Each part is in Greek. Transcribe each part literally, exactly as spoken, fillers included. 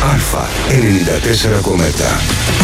Αλφα ενενήντα τέσσερα κόμμα επτά.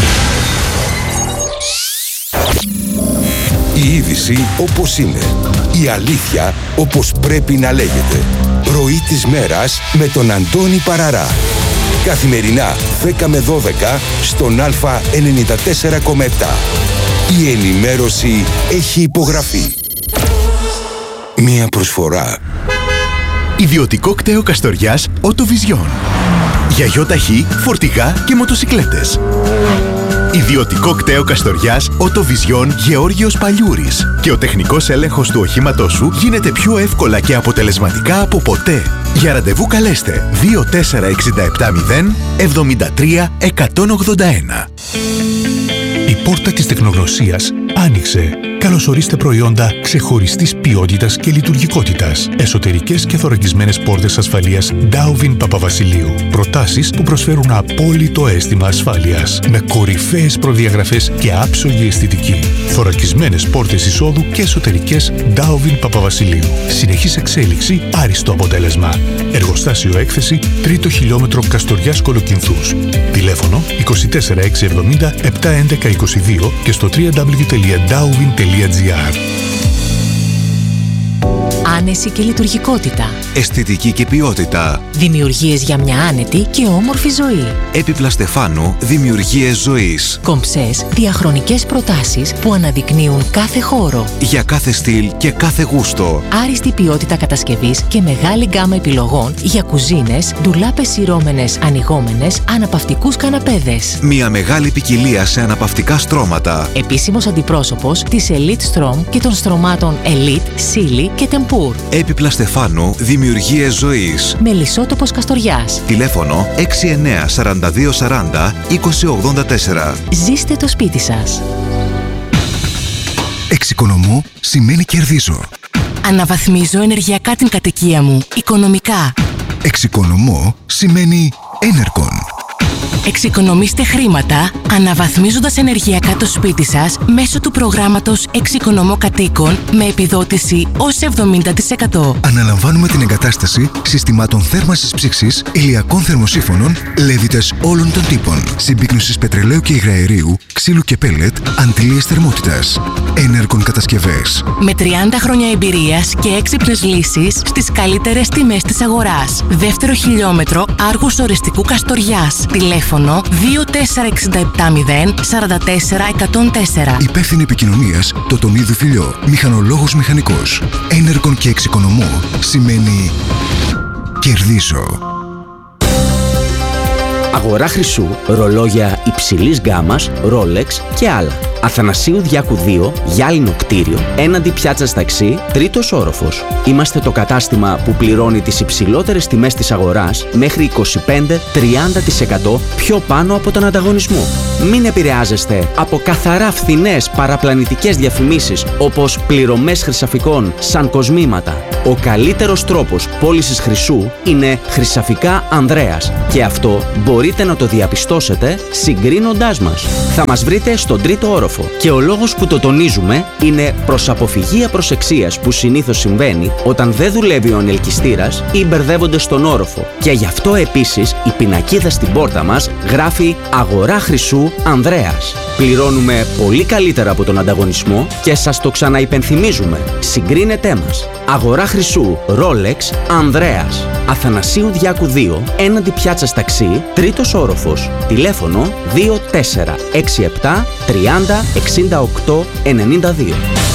Η είδηση όπως είναι. Η αλήθεια όπως πρέπει να λέγεται. Πρωί της μέρας με τον Αντώνη Παραρά. Καθημερινά δέκα με δώδεκα στον Αλφα ενενήντα τέσσερα κόμμα επτά. Η ενημέρωση έχει υπογραφεί. Μία προσφορά. Ιδιωτικό κτέο Καστοριάς Οτοβιζιόν. Για γιοταχή, φορτηγά και μοτοσικλέτες. Ιδιωτικό κτέο Καστοριάς Οτοβιζιόν Γεώργιος Παλιούρης. Και ο τεχνικός έλεγχος του οχήματός σου γίνεται πιο εύκολα και αποτελεσματικά από ποτέ. Για ραντεβού καλέστε δύο τέσσερα έξι επτά μηδέν εβδομήντα τρία εκατόν ογδόντα ένα. Η πόρτα της τεχνογνωσίας άνοιξε. Καλωσορίστε προϊόντα ξεχωριστής ποιότητας και λειτουργικότητας. Εσωτερικές και θωρακισμένες πόρτες ασφαλείας Ντάουβιν Παπαβασιλείου. Προτάσεις που προσφέρουν απόλυτο αίσθημα ασφάλειας. Με κορυφαίες προδιαγραφές και άψογη αισθητική. Θωρακισμένες πόρτες εισόδου και εσωτερικές Ντάουβιν Παπαβασιλείου. Συνεχής εξέλιξη, άριστο αποτέλεσμα. Εργοστάσιο έκθεση, τρίτο χιλιόμετρο Καστοριάς Κολοκυνθούς. Τηλέφωνο είκοσι τέσσερα έξι εβδομήντα επτά έντεκα είκοσι δύο και στο double-u double-u double-u τελεία ντάουβιν τελεία τζι άρ. Άνεση και λειτουργικότητα. Αισθητική και ποιότητα. Δημιουργίες για μια άνετη και όμορφη ζωή. Έπιπλα Στεφάνου, δημιουργίες ζωής. Κομψές, διαχρονικές προτάσεις που αναδεικνύουν κάθε χώρο. Για κάθε στυλ και κάθε γούστο. Άριστη ποιότητα κατασκευής και μεγάλη γκάμα επιλογών για κουζίνες, ντουλάπες σειρώμενες, ανοιγόμενες, αναπαυτικούς καναπέδες. Μια μεγάλη ποικιλία σε αναπαυτικά στρώματα. Επίσημος αντιπρόσωπος της Elite Strom και των στρωμάτων Elite, Silly και Tempur. Έπιπλα Στεφάνου, δημιουργίες ζωής. Μελισσότοπος Καστοριάς. Τηλέφωνο έξι εννέα σαράντα δύο σαράντα είκοσι ογδόντα τέσσερα. Ζήστε το σπίτι σας. Εξοικονομώ σημαίνει κερδίζω. Αναβαθμίζω ενεργειακά την κατοικία μου, οικονομικά. Εξοικονομώ σημαίνει Enercon. Εξοικονομήστε χρήματα αναβαθμίζοντας ενεργειακά το σπίτι σας μέσω του προγράμματος Εξοικονομώ Κατοίκων με επιδότηση ως εβδομήντα τοις εκατό. Αναλαμβάνουμε την εγκατάσταση συστημάτων θέρμανσης ψήξης, ηλιακών θερμοσύφωνων, λέβητες όλων των τύπων, συμπίκνωσης πετρελαίου και υγραερίου, ξύλου και πέλετ, αντιλίες θερμότητας. Enercon κατασκευές. Με τριάντα χρόνια εμπειρίας και έξυπνες λύσεις στις καλύτερες τιμές της αγοράς. Δεύτερο χιλιόμετρο Άργους Ορεστικού Καστοριάς. Τηλέφωνο δύο τέσσερα έξι επτά μηδέν τέσσερα τέσσερα εκατόν τέσσερα. Υπεύθυνη επικοινωνίας Τοτονίδου Φιλιό. Μηχανολόγος μηχανικός. Enercon και εξοικονομώ σημαίνει κερδίζω. Αγορά χρυσού, ρολόγια υψηλής γκάμας, Rolex και άλλα. Αθανασίου Διάκου δύο, γυάλινο κτίριο, έναντι πιάτσας ταξί, τρίτος όροφος. Είμαστε το κατάστημα που πληρώνει τις υψηλότερες τιμές της αγοράς μέχρι είκοσι πέντε με τριάντα τοις εκατό πιο πάνω από τον ανταγωνισμό. Μην επηρεάζεστε από καθαρά φθηνές παραπλανητικές διαφημίσεις όπως πληρωμές χρυσαφικών σαν κοσμήματα. Ο καλύτερος τρόπος πώλησης χρυσού είναι Χρυσαφικά Ανδρέας και αυτό μπορείτε να το διαπιστώσετε συγκρίνοντάς μας. Θα μας βρείτε στον τρίτο όροφο και ο λόγος που το τονίζουμε είναι προς αποφυγή απροσεξίας που συνήθως συμβαίνει όταν δεν δουλεύει ο ανελκυστήρας ή μπερδεύονται στον όροφο. Και γι' αυτό επίσης η πινακίδα στην πόρτα μας γράφει Αγορά Χρυσού Ανδρέας. Πληρώνουμε πολύ καλύτερα από τον ανταγωνισμό και σας το ξαναυπενθυμίζουμε. Συγκρίνετέ μας. Αγορά Χρυσού Rolex Ανδρέας. Αθανασίου Διάκου δύο, έναντι πιάτσας ταξί, τρίτος όροφος. Τηλέφωνο δύο τέσσερα έξι επτά τριάντα εξήντα οκτώ ενενήντα δύο.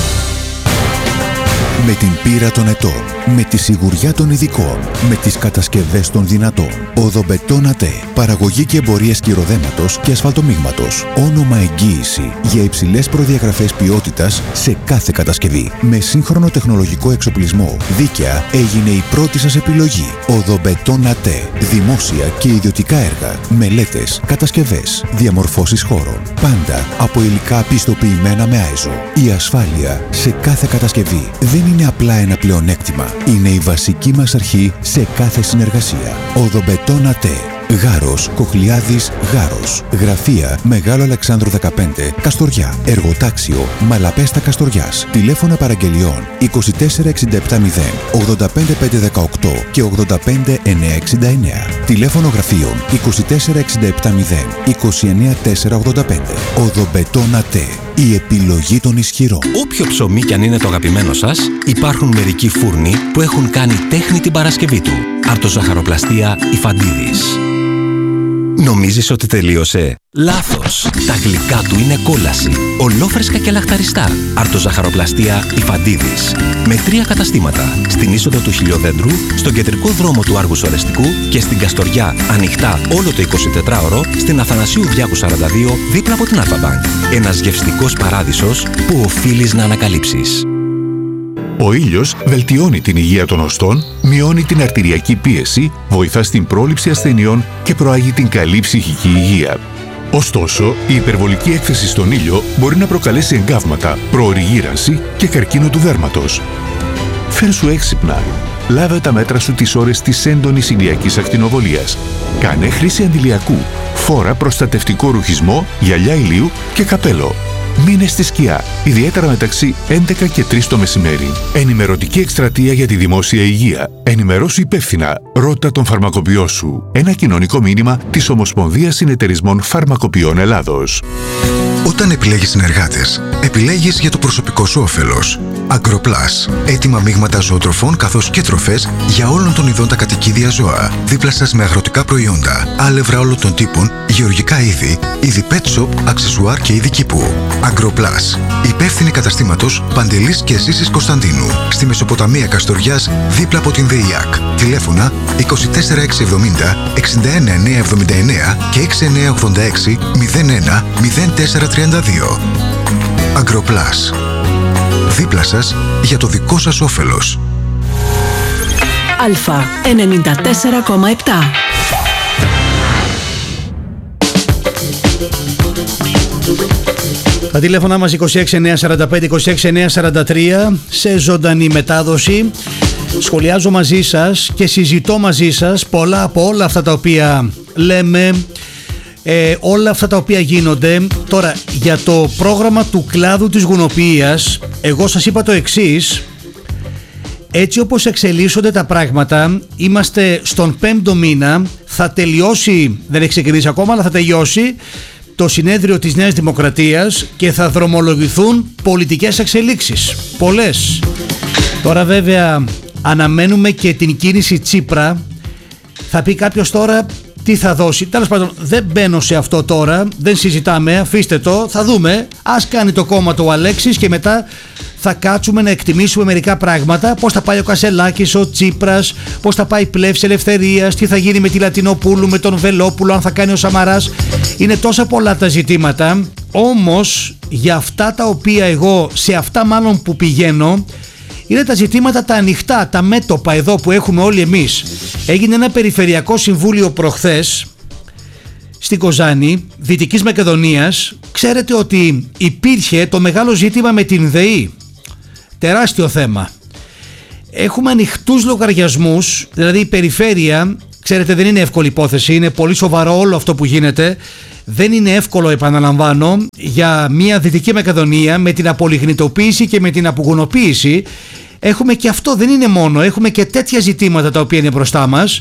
Με την πείρα των ετών, με τη σιγουριά των ειδικών, με τις κατασκευές των δυνατών. Οδομπετόν ΑΤΕ. Παραγωγή και εμπορία σκυροδέματος και ασφαλτομίγματος. Όνομα εγγύηση για υψηλές προδιαγραφές ποιότητας σε κάθε κατασκευή. Με σύγχρονο τεχνολογικό εξοπλισμό. Δίκαια έγινε η πρώτη σας επιλογή. Οδομπετόν ΑΤΕ. Δημόσια και ιδιωτικά έργα. Μελέτες, κατασκευές, διαμορφώσεις χώρων. Πάντα από υλικά πιστοποιημένα με άιζο. Η ασφάλεια σε κάθε κατασκευή δεν είναι απλά ένα πλεονέκτημα. Είναι η βασική μας αρχή σε κάθε συνεργασία. Οδομπετόν ΑΤΕ. Γάρος Κοχλιάδης Γάρος. Γραφεία Μεγάλο Αλεξάνδρου δεκαπέντε, Καστοριά. Εργοτάξιο Μαλαπέστα Καστοριάς. Τηλέφωνα παραγγελιών είκοσι τέσσερα εξήντα επτά μηδέν ογδόντα πέντε πεντακόσια δεκαοκτώ και ογδόντα πέντε εννιακόσια εξήντα εννέα. Τηλέφωνο γραφείων είκοσι τέσσερα εξήντα επτά μηδέν είκοσι εννέα τετρακόσια ογδόντα πέντε. Οδομπετόν ΑΤΕ. Η επιλογή των ισχυρών. Όποιο ψωμί κι αν είναι το αγαπημένο σας, υπάρχουν μερικοί φούρνοι που έχουν κάνει τέχνη την Παρασκευή του. Αρτοζαχαροπλαστεία Ιφαντίδης. Νομίζεις ότι τελείωσε? Λάθος! Τα γλυκά του είναι κόλαση. Ολόφρεσκα και λαχταριστά. Αρτοζαχαροπλαστεία Ιφαντίδης. Με τρία καταστήματα. Στην είσοδο του Χιλιοδέντρου, στον κεντρικό δρόμο του Άργου Σορεστικού και στην Καστοριά, ανοιχτά όλο το εικοσιτετράωρο, στην Αθανασίου Διάκου σαράντα δύο, δίπλα από την Αλφα Bank. Ένας γευστικός παράδεισος που οφείλεις να ανακαλύψεις. Ο ήλιος βελτιώνει την υγεία των οστών, μειώνει την αρτηριακή πίεση, βοηθά στην πρόληψη ασθενειών και προάγει την καλή ψυχική υγεία. Ωστόσο, η υπερβολική έκθεση στον ήλιο μπορεί να προκαλέσει εγκάβματα, προωρή γύρανση και καρκίνο του δέρματος. Φέρσου έξυπνα. Λάβε τα μέτρα σου τις ώρες της έντονης ηλιακής ακτινοβολίας. Κάνε χρήση αντιλιακού. Φόρα προστατευτικό ρουχισμό, γυαλιά ηλίου και καπέλο. Μείνε στη σκιά, ιδιαίτερα μεταξύ έντεκα και τρεις το μεσημέρι. Ενημερωτική εκστρατεία για τη δημόσια υγεία. Ενημερώσου υπεύθυνα. Ρώτα τον φαρμακοποιό σου. Ένα κοινωνικό μήνυμα της Ομοσπονδίας Συνεταιρισμών Φαρμακοποιών Ελλάδος. Όταν επιλέγεις συνεργάτες, επιλέγεις για το προσωπικό σου όφελος. Agroplus. Έτοιμα μείγματα ζωοτροφών καθώς και τροφές για όλων των ειδών τα κατοικίδια ζώα. Δίπλα σας με αγροτικά προϊόντα, άλευρα όλων των τύπων, γεωργικά είδη, είδη pet shop, αξεσουάρ και είδη κήπου. Agroplus. Υπεύθυνη καταστήματος Παντελής και Ζήσης Κωνσταντίνου. Στη Μεσοποταμία Καστοριάς, δίπλα από την ΔΕΙΑΚ. Τηλέφωνα είκοσι τέσσερα εξακόσια εβδομήντα εξήντα ένα εννιακόσια εβδομήντα εννέα και έξι εννιακόσια ογδόντα έξι μηδέν ένα μηδέν τέσσερα τριάντα δύο. Agroplus. Δίπλα σας για το δικό σας όφελος. Αλφα ενενήντα τέσσερα κόμμα επτά. Τα τηλέφωνά μας είκοσι έξι εννιακόσια σαράντα πέντε είκοσι έξι εννιακόσια σαράντα τρία σε ζωντανή μετάδοση. Σχολιάζω μαζί σας και συζητώ μαζί σας πολλά από όλα αυτά τα οποία λέμε, ε, όλα αυτά τα οποία γίνονται. Τώρα, για το πρόγραμμα του κλάδου της γουνοποιίας, εγώ σας είπα το εξής. Έτσι όπως εξελίσσονται τα πράγματα, είμαστε στον πέμπτο μήνα, θα τελειώσει, δεν έχει ξεκινήσει ακόμα, αλλά θα τελειώσει το συνέδριο της Νέας Δημοκρατίας και θα δρομολογηθούν πολιτικές εξελίξεις. Πολλές. Τώρα βέβαια αναμένουμε και την κίνηση Τσίπρα. Θα πει κάποιος τώρα τι θα δώσει. Τέλος πάντων, δεν μπαίνω σε αυτό τώρα, δεν συζητάμε, αφήστε το, θα δούμε. Ας κάνει το κόμμα του Αλέξης και μετά θα κάτσουμε να εκτιμήσουμε μερικά πράγματα. Πώς θα πάει ο Κασελάκης, ο Τσίπρας, πώς θα πάει η Πλεύση Ελευθερίας, τι θα γίνει με τη Λατινοπούλου, με τον Βελόπουλο, αν θα κάνει ο Σαμαράς. Είναι τόσα πολλά τα ζητήματα. Όμως για αυτά τα οποία εγώ, σε αυτά μάλλον που πηγαίνω, είναι τα ζητήματα τα ανοιχτά, τα μέτωπα εδώ που έχουμε όλοι εμείς. Έγινε ένα περιφερειακό συμβούλιο προχθές στην Κοζάνη, Δυτικής Μακεδονίας. Ξέρετε ότι υπήρχε το μεγάλο ζήτημα με την ΔΕΗ. Τεράστιο θέμα. Έχουμε ανοιχτούς λογαριασμούς, δηλαδή η περιφέρεια, ξέρετε δεν είναι εύκολη υπόθεση, είναι πολύ σοβαρό όλο αυτό που γίνεται. Δεν είναι εύκολο, επαναλαμβάνω, για μια Δυτική Μακεδονία με την απολιγνητοποίηση και με την απογονοποίηση. Έχουμε και αυτό, δεν είναι μόνο, έχουμε και τέτοια ζητήματα τα οποία είναι μπροστά μας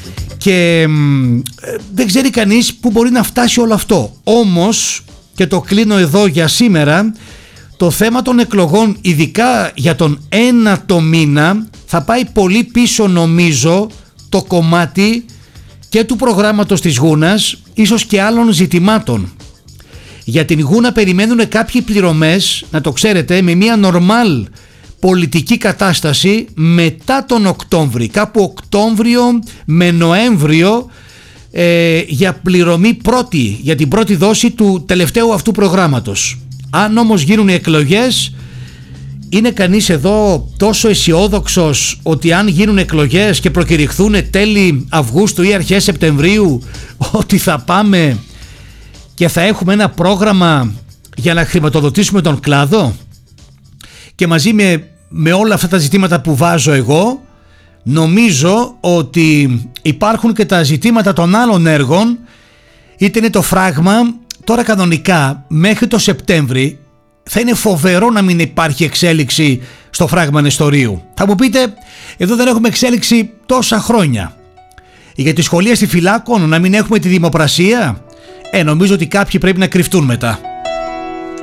και ε, δεν ξέρει κανείς που μπορεί να φτάσει όλο αυτό. Όμως, και το κλείνω εδώ για σήμερα, το θέμα των εκλογών, ειδικά για τον ένατο μήνα, θα πάει πολύ πίσω νομίζω το κομμάτι και του προγράμματος της Γούνας, ίσως και άλλων ζητημάτων. Για την Γούνα περιμένουν κάποιοι πληρωμές, να το ξέρετε, με μια νορμάλ πολιτική κατάσταση μετά τον Οκτώβρη, κάπου Οκτώβριο με Νοέμβριο, ε, για πληρωμή πρώτη, για την πρώτη δόση του τελευταίου αυτού προγράμματος. Αν όμως γίνουν οι εκλογές, είναι κανείς εδώ τόσο αισιόδοξος ότι αν γίνουν εκλογές και προκηρυχθούν τέλη Αυγούστου ή αρχές Σεπτεμβρίου, ότι θα πάμε και θα έχουμε ένα πρόγραμμα για να χρηματοδοτήσουμε τον κλάδο? Και μαζί με, με όλα αυτά τα ζητήματα που βάζω εγώ, νομίζω ότι υπάρχουν και τα ζητήματα των άλλων έργων, είτε είναι το φράγμα. Τώρα κανονικά μέχρι το Σεπτέμβρη θα είναι φοβερό να μην υπάρχει εξέλιξη στο φράγμα Νεστορίου. Θα μου πείτε, εδώ δεν έχουμε εξέλιξη τόσα χρόνια. Για τη σχολεία στη Φυλάκων να μην έχουμε τη δημοπρασία. Ε, νομίζω ότι κάποιοι πρέπει να κρυφτούν μετά.